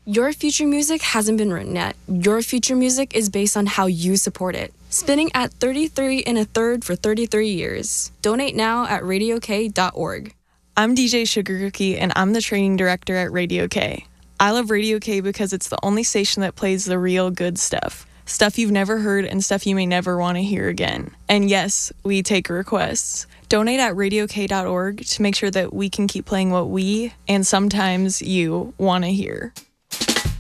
Your future music hasn't been written yet. Your future music is based on how you support it. Spinning at 33 1/3 for 33 years. Donate now at radiok.org. I'm DJ Sugar Cookie, and I'm the training director at Radio K. I love Radio K because it's the only station that plays the real good stuff. Stuff you've never heard and stuff you may never want to hear again. And yes, we take requests. Donate at radiok.org to make sure that we can keep playing what we, and sometimes you, want to hear.